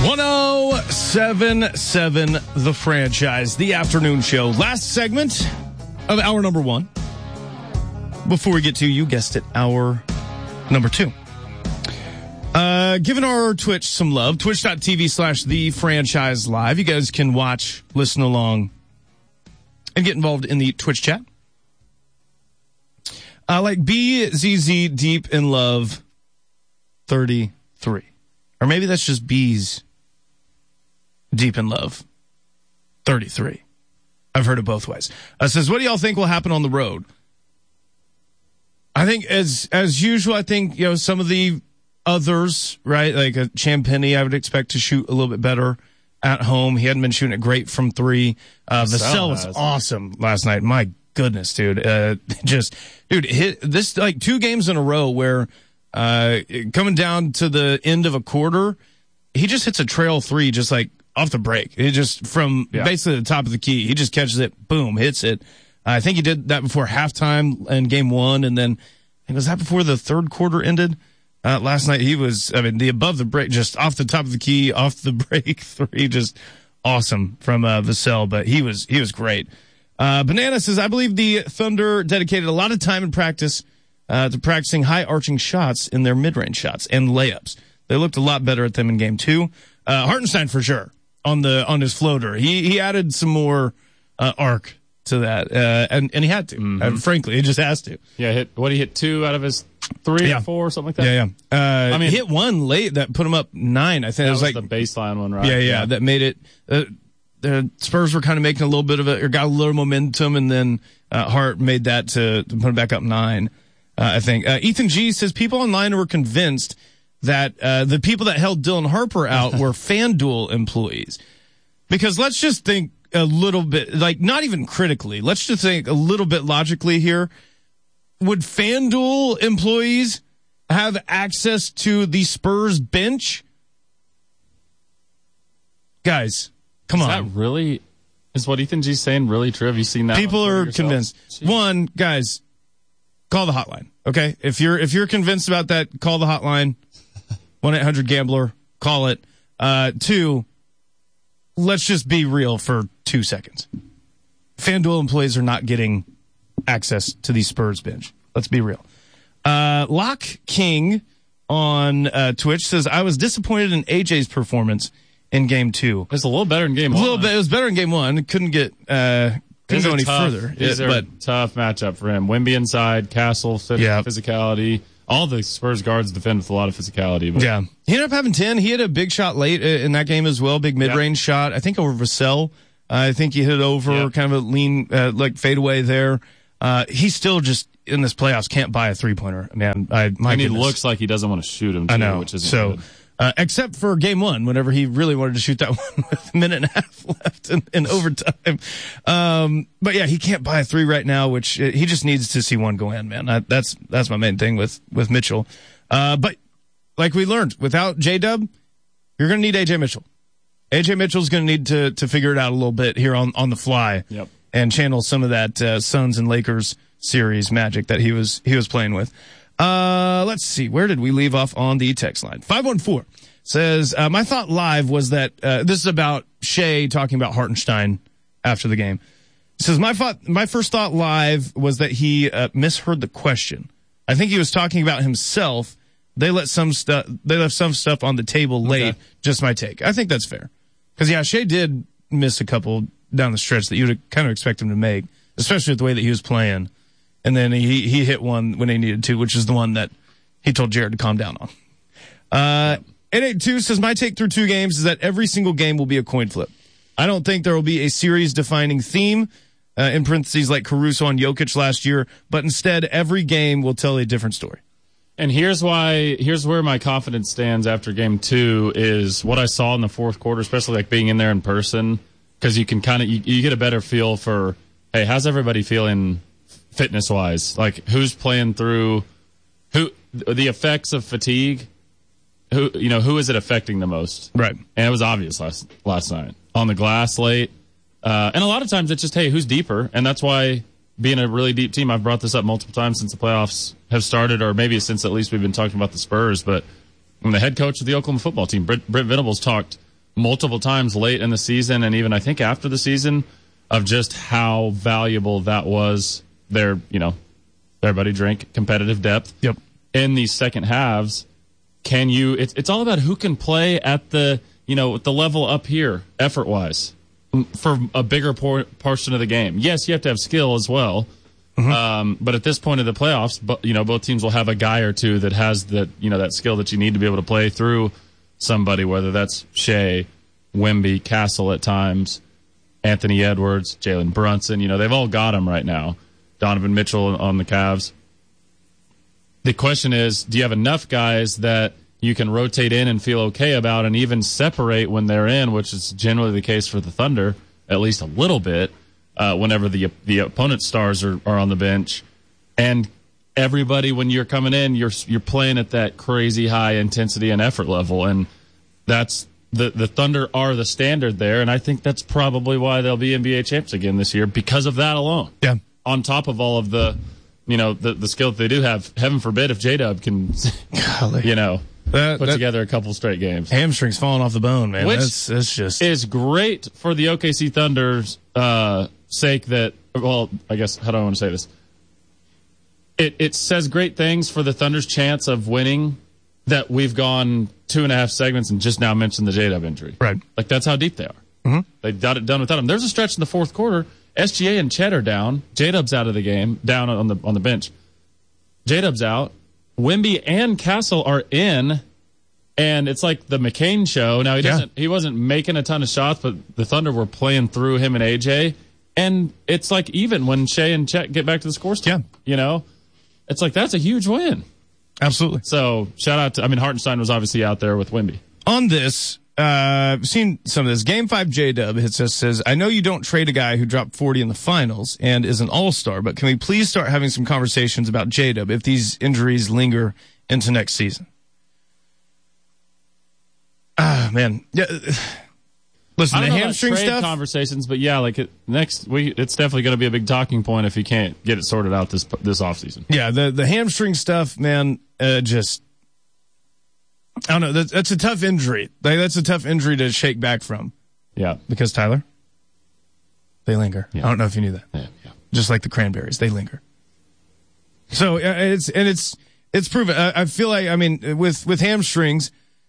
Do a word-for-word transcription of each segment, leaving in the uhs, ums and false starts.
one oh seven point seven The Franchise, the afternoon show. Last segment of hour number one. Before we get to, you guessed it, hour number two. Uh, giving our Twitch some love, twitch.tv slash The Franchise Live. You guys can watch, listen along, and get involved in the Twitch chat. Uh, like B Z Z Deep in Love thirty-three. Or maybe that's just B's Deep in Love thirty-three. I've heard it both ways. Uh, says, what do y'all think will happen on the road? I think as as usual, I think, you know, some of the others, right, like a Champagny, I would expect to shoot a little bit better at home. He hadn't been shooting it great from three. Uh, Vassell was awesome last night. My goodness, dude. Uh, just, dude, hit this like two games in a row where uh, coming down to the end of a quarter, he just hits a trail three just like off the break. It just from yeah. basically the top of the key. He just catches it, boom, hits it. I think he did that before halftime in game one, and then I think was that before the third quarter ended. Uh, last night he was, I mean, the above the break, just off the top of the key, off the break three, just awesome from uh, Vassell. But he was he was great. Uh, Banana says, I believe the Thunder dedicated a lot of time in practice uh, to practicing high arching shots in their mid range shots and layups. They looked a lot better at them in game two. Uh, Hartenstein for sure on the on his floater. He he added some more uh, arc to that, uh, and, and he had to. Mm-hmm. Uh, frankly, he just has to. Yeah, hit what he hit two out of his three yeah. or four, something like that. Yeah, yeah. Uh, I mean, he hit one late that put him up nine. I think that it was, was like the baseline one, right? Yeah, yeah. yeah. That made it. Uh, the Spurs were kind of making a little bit of it, or got a little momentum, and then uh, Hart made that to, to put him back up nine. Uh, I think uh, Ethan G says people online were convinced that uh, the people that held Dylan Harper out were FanDuel employees, because let's just think a little bit, like not even critically, let's just think a little bit logically here. Would FanDuel employees have access to the Spurs bench? Guys, come is on. Is that really, is what Ethan G's saying really true? Have you seen that? People are convinced. Jeez. One, guys, call the hotline, okay? If you're if you're convinced about that, call the hotline, one eight hundred gambler, call it. Uh, two, let's just be real for two seconds. FanDuel employees are not getting access to the Spurs bench. Let's be real. Uh, Lock King on uh, Twitch says, I was disappointed in A J's performance in game two. It's a little better in game one. A one. little bit. It was better in game one. It couldn't get, uh, couldn't go any tough, further. These yeah, are but, a tough matchup for him. Wemby inside, Castle, phys- yeah. physicality. All the Spurs guards defend with a lot of physicality. But. Yeah. He ended up having ten. He had a big shot late in that game as well. Big mid-range yep. shot. I think over Vassell. Uh, I think he hit it over, yep. kind of a lean, uh, like fadeaway there. Uh, he still just, in this playoffs, can't buy a three-pointer. Man, I, my And he goodness. looks like he doesn't want to shoot him, too, I know. which is so, good. Uh, except for game one, whenever he really wanted to shoot that one with a minute and a half left in, in overtime. Um, but yeah, he can't buy a three right now, which uh, he just needs to see one go in, man. I, that's, that's my main thing with, with Mitchell. Uh, but like we learned, without J-Dub, you're going to need A J Mitchell. A J Mitchell's going to need to to figure it out a little bit here on, on the fly yep. and channel some of that uh, Suns and Lakers series magic that he was he was playing with. Uh, let's see. Where did we leave off on the text line? five one four says, uh, my thought live was that, uh, this is about Shea talking about Hartenstein after the game. It says, my thought, my first thought live was that he uh, misheard the question. I think he was talking about himself. They let some stuff, they left some stuff on the table late. Okay. Just my take. I think that's fair. Cause yeah, Shea did miss a couple down the stretch that you would kind of expect him to make, especially with the way that he was playing. And then he, he hit one when he needed to, which is the one that he told Jared to calm down on. Uh, eight eight two says, my take through two games is that every single game will be a coin flip. I don't think there will be a series defining theme, uh, in parentheses like Caruso on Jokic last year, but instead every game will tell a different story. And here's why, here's where my confidence stands after game two is what I saw in the fourth quarter, especially like being in there in person, because you can kind of, you, you get a better feel for, hey, how's everybody feeling fitness wise? Like who's playing through, who, the effects of fatigue, who, you know, who is it affecting the most? Right. And it was obvious last, last night on the glass late. Uh, and a lot of times it's just, hey, who's deeper? And that's why, being a really deep team, I've brought this up multiple times since the playoffs have started, or maybe since at least we've been talking about the Spurs. But when the head coach of the Oklahoma football team, Brent, Brent Venables, talked multiple times late in the season and even I think after the season of just how valuable that was. Their, you know, everybody drink competitive depth. Yep. In these second halves, can you? It's it's all about who can play at the you know the level up here effort wise for a bigger por- portion of the game. Yes, you have to have skill as well. Mm-hmm. Um, but at this point of the playoffs, you know, both teams will have a guy or two that has that, you know, that skill that you need to be able to play through somebody, whether that's Shea, Wemby, Castle at times, Anthony Edwards, Jalen Brunson. You know, they've all got them right now. Donovan Mitchell on the Cavs. The question is, do you have enough guys that you can rotate in and feel okay about and even separate when they're in, which is generally the case for the Thunder, at least a little bit. Uh, whenever the the opponent's stars are, are on the bench, and everybody when you're coming in, you're you're playing at that crazy high intensity and effort level, and that's the the Thunder are the standard there, and I think that's probably why they'll be N B A champs again this year because of that alone. Yeah. On top of all of the, you know, the the skill that they do have. Heaven forbid if J-Dub can, Golly. you know, that, put that, together a couple straight games. Hamstrings falling off the bone, man. Which that's, that's just is great for the O K C Thunder's uh, sake. That well, I guess how do I want to say this? It it says great things for the Thunder's chance of winning. That we've gone two and a half segments and just now mentioned the J-Dub injury. Right, like that's how deep they are. Mm-hmm. They got it done without him. There's a stretch in the fourth quarter. S G A and Chet are down. J-Dub's out of the game, down on the on the bench. J-Dub's out. Wemby and Castle are in, and it's like the McCain show. Now he doesn't yeah. he wasn't making a ton of shots, but the Thunder were playing through him and A J, and it's like even when Shea and Chet get back to the score stand. Yeah. You know, it's like that's a huge win. Absolutely. So shout out to I mean Hartenstein was obviously out there with Wemby. On this. Uh, I've seen some of this. Game five J-Dub it just says, I know you don't trade a guy who dropped forty in the finals and is an all-star, but can we please start having some conversations about J-Dub if these injuries linger into next season? Ah, man. Yeah. Listen, the hamstring stuff. Conversations, but yeah, like it, next week, it's definitely going to be a big talking point if he can't get it sorted out this this offseason. Yeah, the, the hamstring stuff, man, uh, just... I don't know. That's, that's a tough injury. Like, that's a tough injury to shake back from. Yeah. Because, Tyler, they linger. Yeah. I don't know if you knew that. Yeah, yeah. Just like the cranberries, they linger. So, uh, it's, and it's, it's proven. I, I feel like, I mean, with, with hamstrings,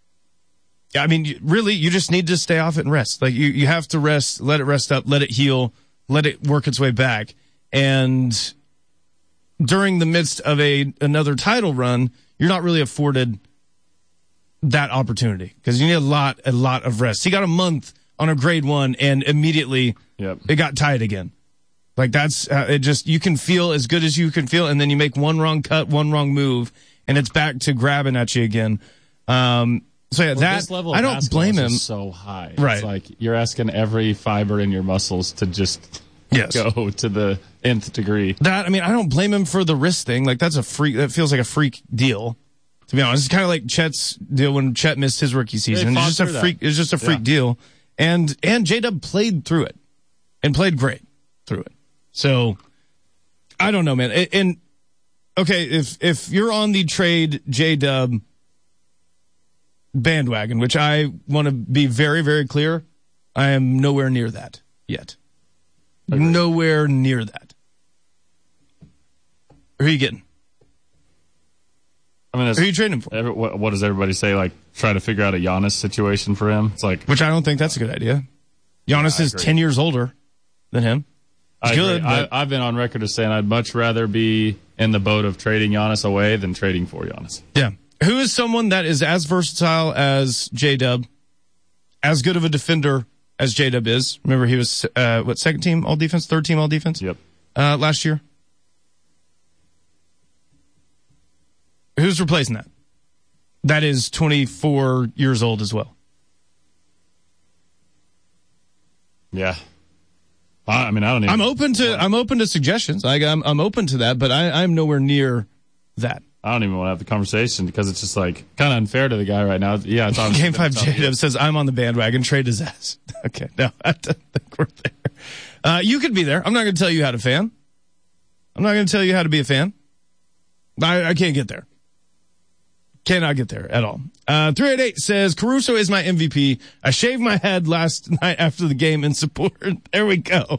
I mean, really, you just need to stay off it and rest. Like, you, you have to rest, let it rest up, let it heal, let it work its way back. And during the midst of a, another title run, you're not really afforded that opportunity because you need a lot, a lot of rest. He got a month on a grade one and immediately yep. it got tied again. Like that's, uh, it just, you can feel as good as you can feel. And then you make one wrong cut, one wrong move and it's back to grabbing at you again. Um, so yeah, well, that, this level of I don't blame him. So high. Right. It's like you're asking every fiber in your muscles to just yes. go to the nth degree. That, I mean, I don't blame him for the wrist thing. Like that's a freak, that feels like a freak deal. To be honest, it's kind of like Chet's deal when Chet missed his rookie season. It's just a freak. It's just a freak yeah. deal, and and J-Dub played through it, and played great through it. So I don't know, man. And, and okay, if if you're on the trade J-Dub bandwagon, which I want to be very very clear, I am nowhere near that yet. Okay. Nowhere near that. Who are you getting? I mean, who are you trading him for? Every, what, what does everybody say? Like, try to figure out a Giannis situation for him? It's like, which I don't think that's a good idea. Giannis yeah, is ten years older than him. It's I good. I, I've been on record as saying I'd much rather be in the boat of trading Giannis away than trading for Giannis. Yeah. Who is someone that is as versatile as J-Dub, as good of a defender as J-Dub is? Remember, he was, uh, what, second team all defense, third team all defense? Yep. Uh, last year? Who's replacing that? That is twenty-four years old as well. Yeah. I mean, I don't even. I'm open to. I'm open to suggestions. Like I'm. I'm open to that, but I, I'm nowhere near that. I don't even want to have the conversation because it's just like kind of unfair to the guy right now. Yeah, it's obviously Game five. J-Dub says I'm on the bandwagon. Trade his ass. Okay, no, I don't think we're there. Uh, you could be there. I'm not going to tell you how to fan. I'm not going to tell you how to be a fan. I, I can't get there. Cannot get there at all. Uh, three eight eight says, Caruso is my M V P. I shaved my head last night after the game in support. There we go.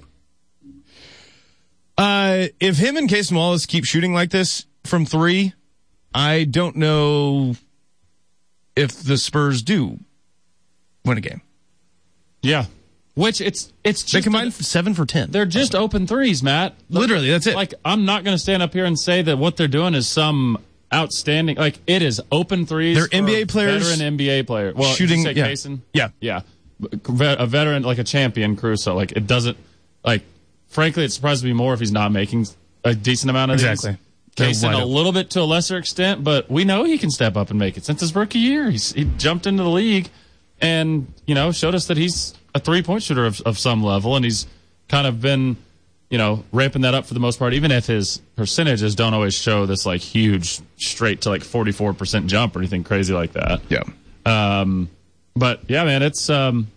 Uh, if him and Casey Wallace keep shooting like this from three, I don't know if the Spurs do win a game. Yeah. Which it's it's just they combined a, seven for ten. They're just open threes, Matt. Literally, that's it. Like, I'm not going to stand up here and say that what they're doing is some outstanding. Like, it is open threes. They're N B A players, veteran N B A player. Well, shooting. Did you say Yeah. Kaysen? yeah, yeah, a veteran, like a champion, Caruso. Like, it doesn't. Like, frankly, it surprises me more if he's not making a decent amount of exactly. these. Kaysen a little bit to a lesser extent, but we know he can step up and make it. Since his rookie year, he's he jumped into the league, and you know showed us that he's a three-point shooter of, of some level, and he's kind of been, you know, ramping that up for the most part, even if his percentages don't always show this, like, huge straight to, like, forty-four percent jump or anything crazy like that. Yeah. Um, but, yeah, man, it's, um,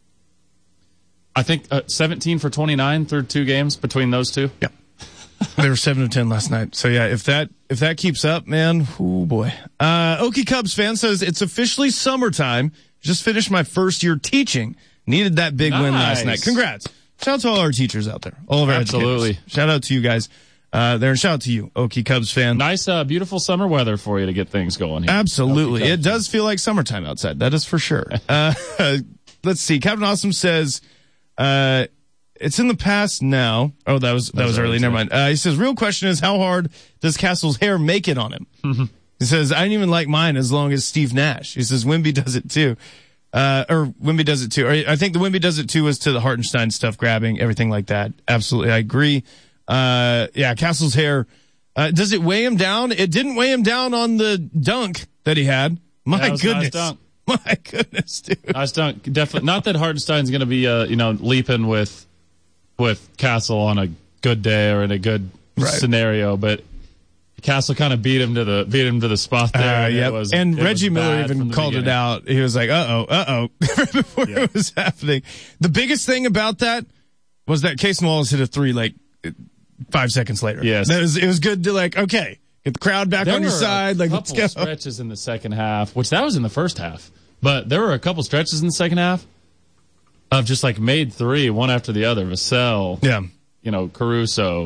I think, uh, seventeen for twenty-nine through two games between those two. Yeah. They were seven of ten last night. So, yeah, if that if that keeps up, man, oh, boy. Uh, Okie Cubs fan says, it's officially summertime. Just finished my first year teaching. Needed that big nice. win last night. Congrats. Shout out to all our teachers out there. All of our Absolutely. educators. Shout out to you guys uh, there. And shout out to you, Okie Cubs fan. Nice, uh, beautiful summer weather for you to get things going here. Absolutely. It does feel like summertime outside. That is for sure. uh, let's see. Captain Awesome says, uh, it's in the past now. Oh, that was, that That's was early. Never mind. Uh, he says, real question is, how hard does Castle's hair make it on him? Mm-hmm. He says, I didn't even like mine as long as Steve Nash. He says, Wemby does it too. Uh, or Wemby does it too. Or I think the Wemby does it too was to the Hartenstein stuff, grabbing, everything like that. Absolutely. I agree. Uh, yeah, Castle's hair. Uh, does it weigh him down? It didn't weigh him down on the dunk that he had. My yeah, goodness. Nice dunk. My goodness, dude. Nice dunk. Definitely. Not that Hartenstein's going to be, uh, you know, leaping with, with Castle on a good day or in a good right. scenario, but Castle kind of beat him to the beat him to the spot there. Uh, and yep. it was, and it Reggie was Miller even called beginning. it out. He was like, "Uh oh, uh oh," before yeah. it was happening. The biggest thing about that was that Casey Wallace hit a three like five seconds later. Yes, that was, it was good to like, okay, get the crowd back there on your side. Like, let's go. Stretches in the second half, which that was in the first half, but there were a couple stretches in the second half of just like made three, one after the other. Vassell, yeah, you know, Caruso,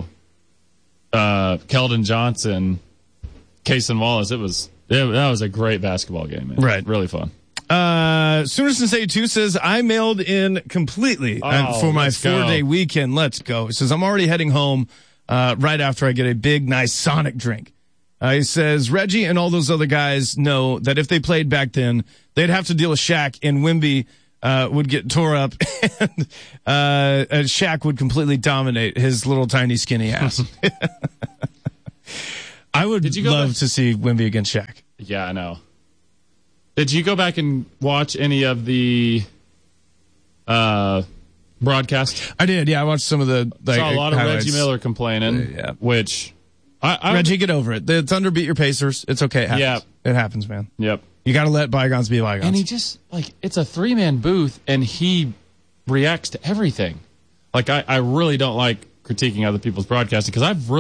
uh, Keldon Johnson. Casey Wallace, it was it, that was a great basketball game, man. Right, really fun. Uh, Sooner Sensei two says I mailed in completely oh, uh, for my four go. day weekend. Let's go. He says I'm already heading home uh, right after I get a big, nice Sonic drink. Uh, he says Reggie and all those other guys know that if they played back then, they'd have to deal with Shaq, and Wemby uh, would get tore up, and uh, Shaq would completely dominate his little tiny skinny ass. I would Did you go love back? to see Wemby against Shaq. Yeah, I know. Did you go back and watch any of the uh, broadcast? I did, yeah. I watched some of the like, saw a lot of highlights. Reggie Miller complaining, uh, yeah. which I, I Reggie, get over it. The Thunder beat your Pacers. It's okay. It happens. Yeah. It happens, man. Yep. You got to let bygones be bygones. And he just, like, it's a three-man booth, and he reacts to everything. Like, I, I really don't like critiquing other people's broadcasting because I've really